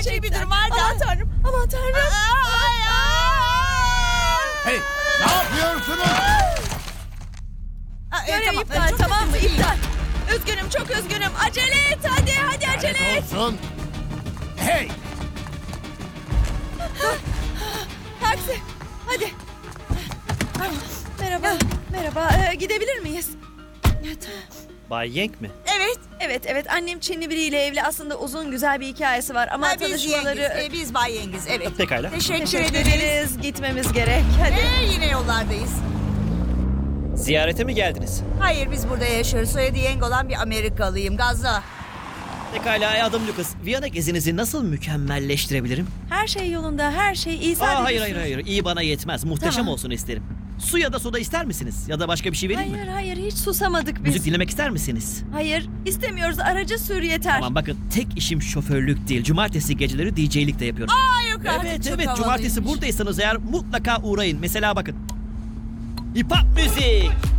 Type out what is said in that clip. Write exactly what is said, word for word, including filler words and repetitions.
acil bir durum var da. Aman tanrım, aman tanrım. Ay, ay. Hey, ne yapıyorsunuz? Aa, e, Görev tamam, iptal, çok tamam mı? kötü değil. İptal. Üzgünüm, çok üzgünüm. Acele et, hadi, hadi acele et. Lanet olsun. Hey, Taksi, hadi. Merhaba, merhaba. Ee, gidebilir miyiz? Evet, tamam. Bay Yenk mi? Evet. Evet, evet. Annem Çinli biriyle evli. Aslında uzun güzel bir hikayesi var ama Ha, biz tanışmaları... Yengiz. e, biz Bay Yengiz. Evet. Pekala. Teşekkür, Teşekkür ederiz. ederiz. Gitmemiz gerek. Hadi. Ee, yine yollardayız. Ziyarete mi geldiniz? Hayır, biz burada yaşıyoruz. Soyadı Yeng olan bir Amerikalıyım. Gazla. Pekala, adım Lucas. Viyana gezinizi nasıl mükemmelleştirebilirim? Her şey yolunda, her şey iyi. Aa, Sadece hayır su- hayır hayır. İyi bana yetmez. Muhteşem Tamam. olsun isterim. Su ya da soda ister misiniz? Ya da başka bir şey vereyim mi? Hayır, hayır. Hiç susamadık biz. Müzik dinlemek ister misiniz? Hayır, istemiyoruz. Aracı sür yeter. Tamam bakın, tek işim şoförlük değil. Cumartesi geceleri D J'lik de yapıyorum. Aa, yok artık, Evet çok evet, havalıymış. cumartesi buradaysanız eğer mutlaka uğrayın. Mesela bakın. Hip hop müzik.